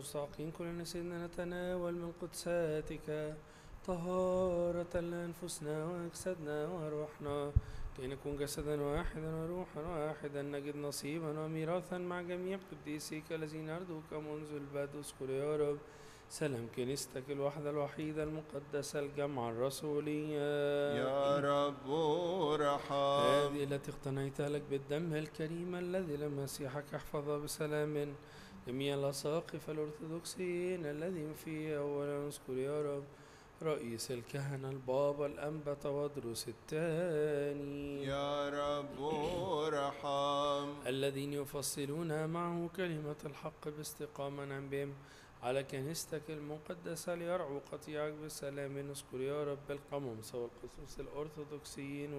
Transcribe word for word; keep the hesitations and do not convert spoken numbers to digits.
المستحقين كلنا سيدنا نتناول من قدساتك طهارة لأنفسنا وأجسادنا وأرواحنا كي نكون جسدا واحدا وروحا واحدا نجد نصيبا وميراثا مع جميع قديسيك الذين أرضوك منذ البدء. اذكر يا رب سلام كنيستك الوحدة الوحيدة المقدسة الجامعة الرسولية يا رب ارحم. هذه التي اقتنيتها لك بالدم الكريم الذي لمسيحك احفظها بسلام جميع الأساقفة الأرثوذكسيين الذين فيه. أولا اذكر يا رب رئيس الكهنة البابا الأنبا تودروس الثاني يا رب ارحم. الذين يفصلون معه كلمة الحق باستقامة نعم بهم على كنيستك المقدسة ليرعوا قطيعك بسلام. اذكر يا رب القمامسة والقسوس الأرثوذكسيين